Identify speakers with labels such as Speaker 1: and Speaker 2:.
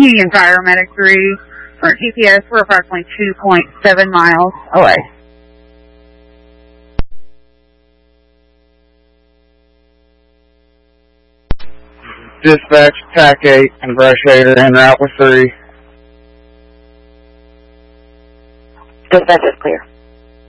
Speaker 1: Union Fire Medic 3. For GPS, we're approximately 2.7 miles away.
Speaker 2: Dispatch, TAC 8 and Brush 8 are en route with 3.
Speaker 3: Dispatch is clear.